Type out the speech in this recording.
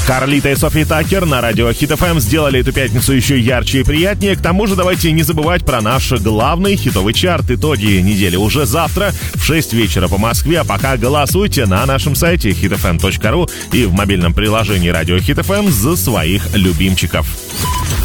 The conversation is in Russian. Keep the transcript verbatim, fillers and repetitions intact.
Карлита и Софи Таккер на радио Хит эф эм сделали эту пятницу еще ярче и приятнее. К тому же давайте не забывать про наш главный хитовый чарт. Итоги недели уже завтра в шесть вечера по Москве. А пока голосуйте на нашем сайте хит эф эм точка ру и в мобильном приложении радио Хит эф эм за своих любимчиков.